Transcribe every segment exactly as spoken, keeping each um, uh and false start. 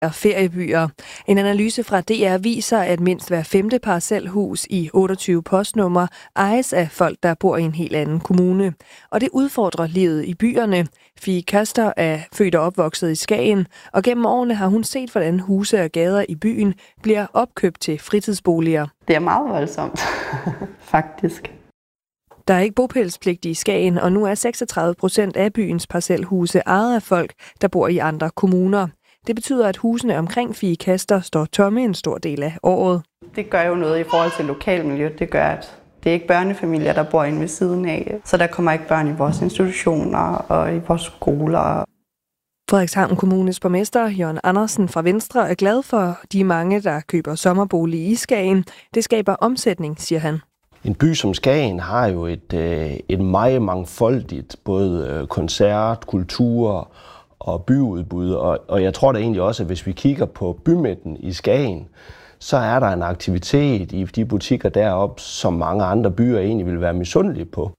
og feriebyer. En analyse fra D R viser, at mindst hver femte parcelhus i otteogtyve postnumre ejes af folk, der bor i en helt anden kommune. Og det udfordrer livet i byerne. Fie Kaster er født og opvokset i Skagen, og gennem årene har hun set, hvordan huse og gader i byen bliver opkøbt til fritidsboliger. Det er meget voldsomt, faktisk. Der er ikke bopælspligt i Skagen, og nu er seksogtredive procent af byens parcelhuse ejet af folk, der bor i andre kommuner. Det betyder, at husene omkring Fie Kaster står tomme en stor del af året. Det gør jo noget i forhold til lokalmiljøet. Det gør, at det er ikke børnefamilier, der bor inde ved siden af. Så der kommer ikke børn i vores institutioner og i vores skoler. Frederikshavn Kommunes borgmester Jørgen Andersen fra Venstre er glad for de mange, der køber sommerbolig i Skagen. Det skaber omsætning, siger han. En by som Skagen har jo et, et meget mangfoldigt både koncert, kultur og byudbud, og, og jeg tror da egentlig også, at hvis vi kigger på bymidten i Skagen, så er der en aktivitet i de butikker deroppe, som mange andre byer egentlig vil være misundelige på.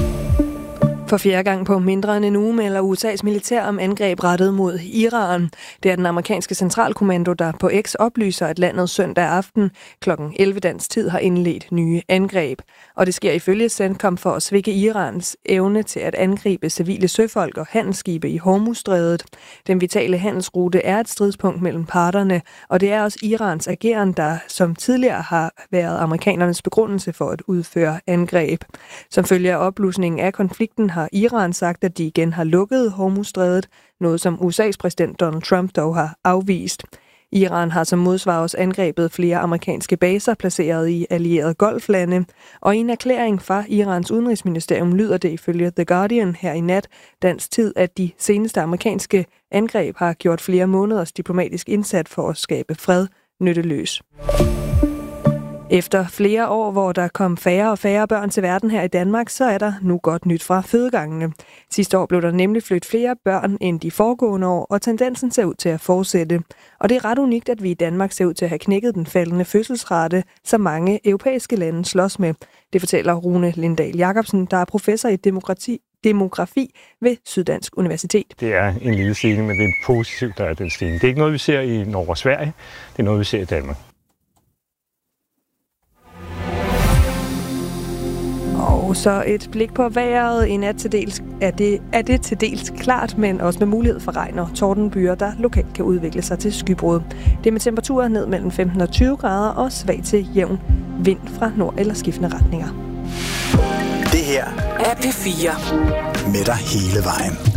For fjerde gang på mindre end en uge melder U S A's militær om angreb rettet mod Iran. Det er den amerikanske centralkommando, der på X oplyser, at landet søndag aften klokken elleve dansk tid har indledt nye angreb. Og det sker ifølge CENTCOM for at svække Irans evne til at angribe civile søfolk og handelsskibe i Hormuzstrædet. Den vitale handelsrute er et stridspunkt mellem parterne, og det er også Irans ageren, der som tidligere har været amerikanernes begrundelse for at udføre angreb. Som følge af opblusningen af konflikten har Iran sagt, at de igen har lukket Hormuzstrædet, noget som U S A's præsident Donald Trump dog har afvist. Iran har som modsvar også angrebet flere amerikanske baser placeret i allierede golflande, og i en erklæring fra Irans udenrigsministerium lyder det ifølge The Guardian her i nat dansk tid, at de seneste amerikanske angreb har gjort flere måneders diplomatisk indsats for at skabe fred nytteløs. Efter flere år, hvor der kom færre og færre børn til verden her i Danmark, så er der nu godt nyt fra fødegangene. Sidste år blev der nemlig født flere børn end de foregående år, og tendensen ser ud til at fortsætte. Og det er ret unikt, at vi i Danmark ser ud til at have knækket den faldende fødselsrate, som mange europæiske lande slås med. Det fortæller Rune Lindahl Jacobsen, der er professor i demokrati, demografi ved Syddansk Universitet. Det er en lille stigning, men det er positivt, der er den stigning. Det er ikke noget, vi ser i Norge og Sverige, det er noget, vi ser i Danmark. Og så et blik på vejret. I nat til dels er det, er det til dels klart, men også med mulighed for regn og tordenbyer, der lokalt kan udvikle sig til skybrud. Det er med temperaturer ned mellem femten og tyve grader og svag til jævn vind fra nord- eller skiftende retninger. Det her er P fire. Med dig hele vejen.